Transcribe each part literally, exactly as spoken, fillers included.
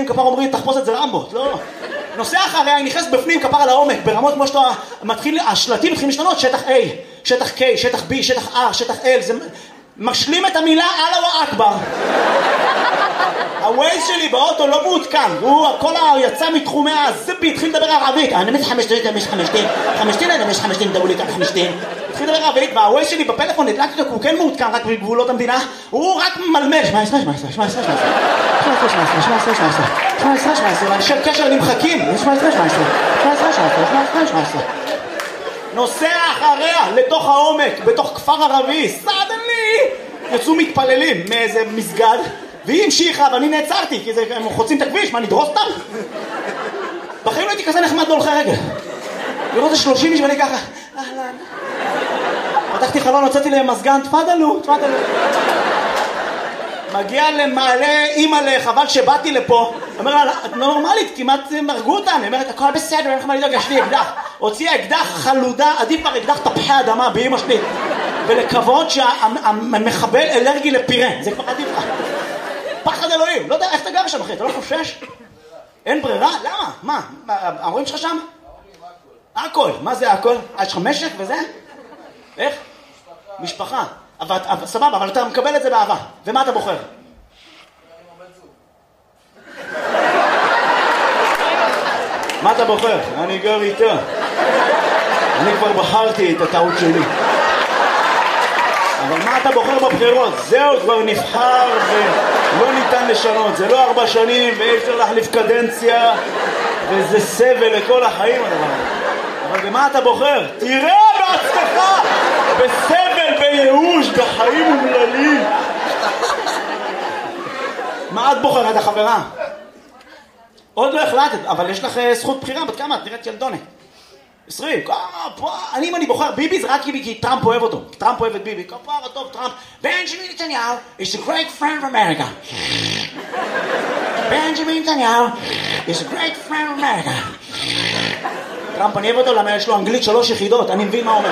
בפנים, כפר אומרים, תחפושת זה רמבות, לא. נוסע אחריה, היא נכנסת בפנים, כפר לעומק, ברמות כמו שאתה מתחיל, השלטים מתחילים להשתנות, שטח A, שטח K, שטח B, שטח R, שטח L, זה משלים את המילה אללה אכבר. הווייז שלי באוטו לא מעודכן, הוא כל יצא מתחומי הזבי, התחיל לדבר ערבית, אני מש חמשתין, אני מש חמשתין, חמשתין, אני מש חמשתין, דברו לי כאן חמשתין. התחיל לדבר ערבית, והווייז שלי בפלאפון נדלקתי אותו, הוא כן מעודכן רק בגבולות המדינה, הוא רק מלמל, שמע עשרה, שמע עשרה, שמע עשרה, שמע עשרה, שמע עשרה, שמע עשרה, שמע עשרה, שמע עשרה, שמע עשרה, שמע עשרה, אנשי קשר נמחקים, שמע עשרה, שמע עשרה, שמע עשרה, שמע עשרה, שמע עשרה, שמע עשרה. נוסע אחריה לתוך העומק, בתוך כפר ערבי, סדנלי, יצאו מתפללים מאיזה מסגד, והיא המשיכה ואני נעצרתי, כי זה, הם חוצים את הכביש, מה, נדרוס אותם? בחיים לא הייתי כזה נחמד בהולכי רגל. לראות את שלושים איש ואני ככה, אהלן. פתחתי חלון, הוצאתי להם מזגן, תפדלו, תפדלו. מגיע למעלה, אימא לחבל שבאתי לפה, אומר לה, את לא נורמלית, כמעט מרגו אותה, אני אומרת, הכל בסדר, אין לך מה לדאוג, יש לי אקדח. הוציאה אקדח חלודה, עדיף כבר אקדח תפוחי אדמה באמא שלי, ולקוות שהמחבל אלרגי לפירה, זה כבר עדיף לך. פחד אלוהים, לא יודע איך אתה גר שם אחי, אתה לא חושש? אין ברירה? למה? מה? ההורים שלך שם? הכל, מה זה הכל? יש לך משק וזה? איך? משפחה. אבל, אבל, סבבה, אבל אתה מקבל את זה באהבה. ומה אתה בוחר? מה אתה בוחר? אני גר איתה. אני כבר בחרתי את הטעות שלי. אבל מה אתה בוחר בבחירות? זהו, כבר נבחר ולא ניתן לשנות. זה לא ארבע שנים ואי אפשר להחליף קדנציה וזה סבל לכל החיים הדבר. אבל במה אתה בוחר? תראה בעצמך! בסבל, בייאוש, בחיים אומללים. מה את בוחרת, החברה? עוד לא החלטת, אבל יש לך זכות בחירה. בת כמה? את נראית ילדונת. עשרים, אני אם אני בוחר ביבי זה רק כי טראמפ אוהב אותו, כי טראמפ אוהב את ביבי, כפר טוב טראמפ. בנג'מין נתניהו is a great friend of America. בנג'מין נתניהו is a great friend of America. טראמפ אני אוהב אותו למה יש לו אנגלית שלוש יחידות, אני מבין מה אומר.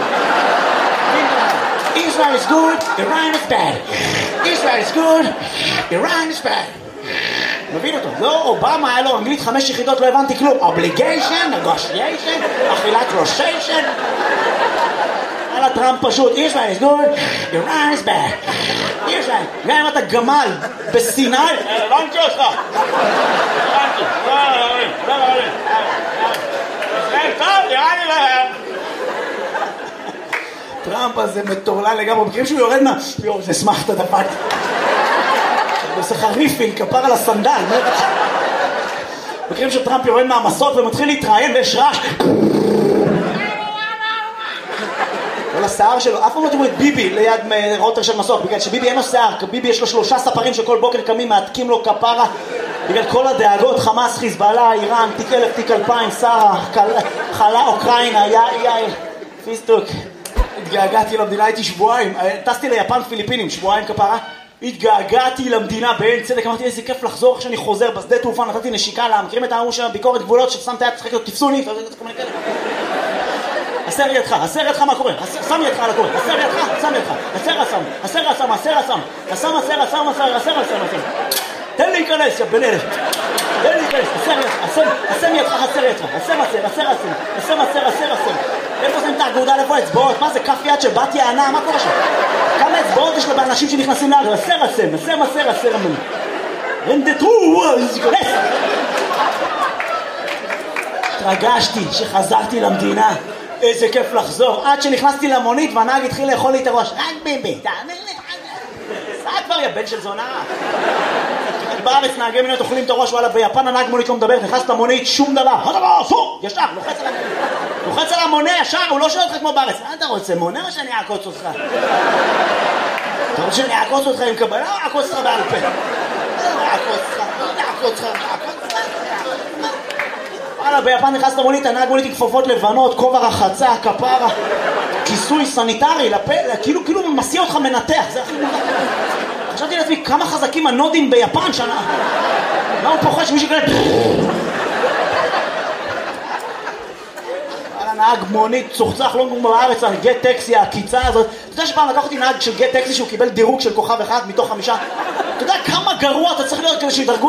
Israel is good, Iran is bad. Israel is good, Iran is bad. מבין אותו, לא, אובמה היה לו אנגלית חמש יחידות, לא הבנתי כלום. obligation, negotiation, אכילת רושיישן. על הטראמפ פשוט, Israel is good, Iran is bad. Israel, גם אם אתה גמל בסיני, הבנתי אותך. הבנתי, לא רבים, לא רבים. ישראל טוב, נראה לי להם. טראמפ הזה מטורלל לגמרי, מכירים שהוא יורד מה? יואו, זה שמח את הדפת. עושה חריפין, כפר על הסנדל. מכירים שטראמפ יורד מהמסוק ומתחיל להתראיין ויש רעש. כל השיער שלו, אף פעם לא תראו את ביבי ליד רוטר של מסוק, בגלל שביבי אין לו שיער, ביבי יש לו שלושה ספרים שכל בוקר קמים, מעתקים לו כפרה, בגלל כל הדאגות, חמאס, חיזבאללה, איראן, תיק אלף, תיק אלפיים, שרה, חלה, אוקראינה, יאי, פיסטוק. התגעגעתי למדינה, הייתי שבועיים, טסתי ליפן פיליפינים, שבועיים כפרה. התגעגעתי למדינה בעין צדק, אמרתי איזה כיף לחזור כשאני חוזר בשדה תעופה, נתתי נשיקה לה, מכירים את ההוא של ביקורת גבולות ששם את היד, צחק לו, תפסוני, הסר ידך, הסר ידך מה קורה, שם ידך על הקורה, הסר ידך, שם ידך, הסר הסם, הסר הסם, הסר הסם, הסם הסר, הסם הסר, הסר הסם, הסר, תן להיכנס, יא בן אלף, תן להיכנס, הסם ידך, הסר ידך, הסם הסר, הסר הסם, הסם הסר, הסר הסם, איפה שמים את האגודה, איפה האצבעות, מה זה כף יד של בת יענה, מה קורה שם? כמה אצבעות יש לו באנשים שנכנסים לארץ, הסר הסם, הסם הסר, הסר הסם, רנדטרו, להיכנס. התרגשתי שחזרתי למדינה, איזה כיף לחזור, עד שנכנסתי למונית והנהג התחיל לאכול לי את הראש, רק ביבי, תאמין לי, סע כבר יא בן של זונה. בארץ נהגי מונית אוכלים את הראש, וואלה ביפן הנהג מונית לא מדבר, נכנס למונית, שום דבר, הדבר, פו, ישר, לוחץ על המונה, לוחץ על המונה ישר, הוא לא שואל אותך כמו בארץ, מה אתה רוצה, מונה או שאני אעקוץ אותך? אתה רוצה שאני אעקוץ אותך עם קבלה או אעקוץ אותך בעל פה? אעקוץ אותך, אעקוץ אותך, אעקוץ אותך. וואלה, ביפן נכנס למונית, הנהג מונית עם כפפות לבנות, כובע רחצה, כפרה, כיסוי סניטרי, כאילו, כאילו מסיע אותך מנתח, זה הכי מונח. חשבתי לעצמי, כמה חזקים הנודים ביפן שנה. מה הוא פוחד שמישהו כאלה? על הנהג מונית, צוחצח לא כמו בארץ, על גט טקסי, הקיצה הזאת. אתה יודע שפעם לקח אותי נהג של גט טקסי שהוא קיבל דירוג של כוכב אחד מתוך חמישה? אתה יודע כמה גרוע אתה צריך להיות כדי שידרגו